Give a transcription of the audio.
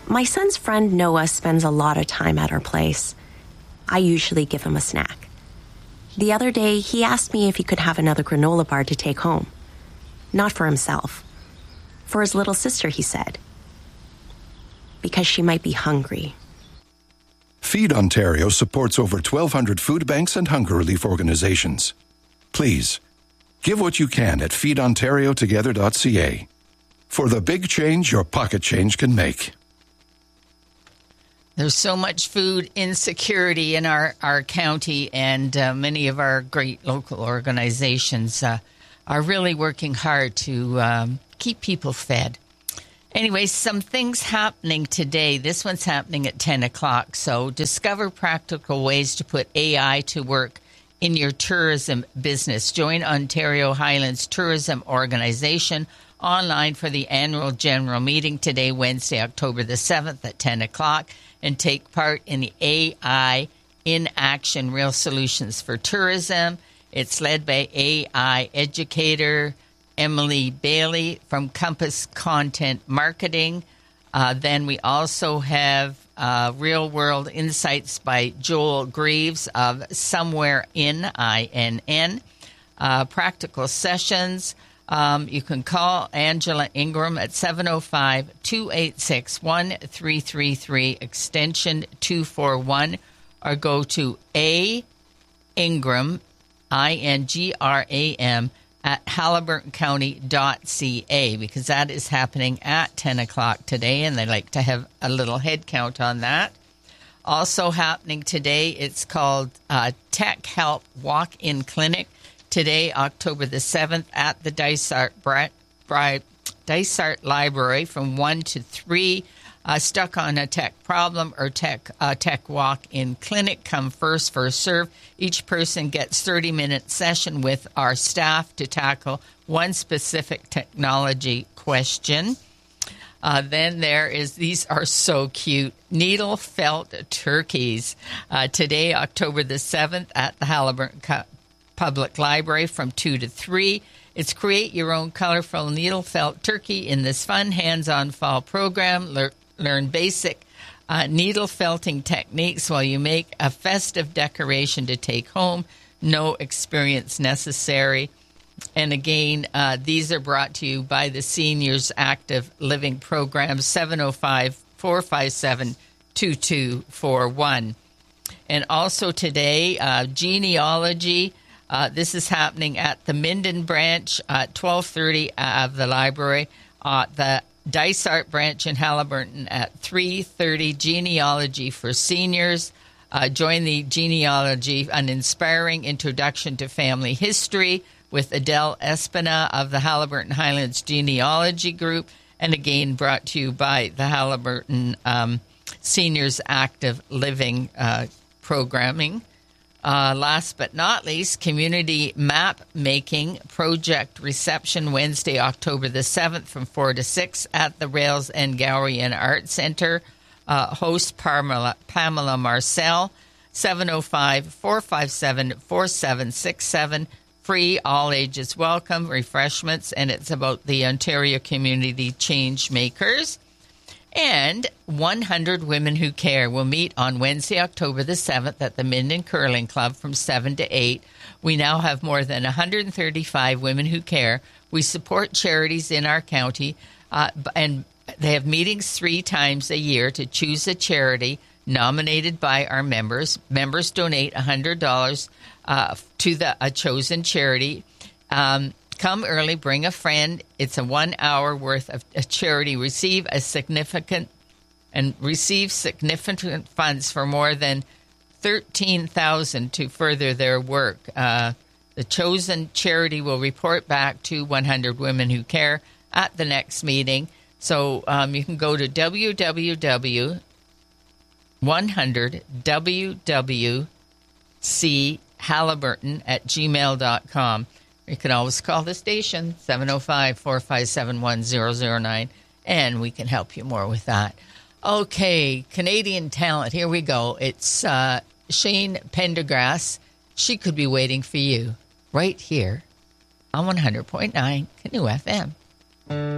My son's friend Noah spends a lot of time at our place. I usually give him a snack. The other day, he asked me if he could have another granola bar to take home. Not for himself. For his little sister, he said. Because she might be hungry. Feed Ontario supports over 1,200 food banks and hunger relief organizations. Please, give what you can at feedontariotogether.ca for the big change your pocket change can make. There's so much food insecurity in our county, and many of our great local organizations are really working hard to keep people fed. Anyway, some things happening today. This one's happening at 10 o'clock. So discover practical ways to put AI to work in your tourism business. Join Ontario Highlands Tourism Organization online for the annual general meeting today, Wednesday, October the 7th at 10 o'clock, and take part in the AI in Action Real Solutions for Tourism. It's led by AI educator Emily Bailey from Compass Content Marketing. Then we also have Real World Insights by Joel Greaves of Somewhere In, INN. Practical sessions. You can call Angela Ingram at 705-286-1333, extension 241, or go to Ingram, INGRAM, at haliburtoncounty.ca, because that is happening at 10 o'clock today, and they like to have a little head count on that. Also happening today, it's called Tech Help Walk-In Clinic. Today, October the 7th, at the Dysart Library from 1 to 3. Stuck on a tech problem or tech walk-in clinic, come first serve. Each person gets 30-minute session with our staff to tackle one specific technology question. Then there is, these are so cute, needle felt turkeys. Today, October the 7th, at the Haliburton Public Library from 2 to 3. It's create your own colorful needle felt turkey in this fun hands-on fall program. Learn basic needle felting techniques while you make a festive decoration to take home. No experience necessary. And again, these are brought to you by the Seniors Active Living Program, 705-457-2241. And also today, genealogy. This is happening at the Minden branch at 12:30 of the library. The Dysart branch in Haliburton at 3:30, genealogy for seniors. Join the genealogy, an inspiring introduction to family history with Adele Espina of the Haliburton Highlands Genealogy Group, and again brought to you by the Haliburton Seniors Active Living Programming. Last but not least, community map making project reception Wednesday, October the 7th from 4 to 6 at the Rails and Gowrie Art Center. Host Pamela Marcel, 705-457-4767. Free, all ages welcome, refreshments, and it's about the Ontario Community Change Makers. And 100 Women Who Care will meet on Wednesday, October the 7th at the Minden Curling Club from 7 to 8. We now have more than 135 Women Who Care. We support charities in our county, and they have meetings 3 times a year to choose a charity nominated by our members. Members donate $100 to a chosen charity. Come early, bring a friend. It's a 1 hour worth of a charity. Receive significant funds for more than $13,000 to further their work. The chosen charity will report back to 100 Women Who Care at the next meeting. So you can go to www.100wchaliburton@gmail.com. You can always call the station, 705-457-1009, and we can help you more with that. Okay, Canadian talent. Here we go. It's Shane Pendergrass. She could be waiting for you right here on 100.9 Canoe FM.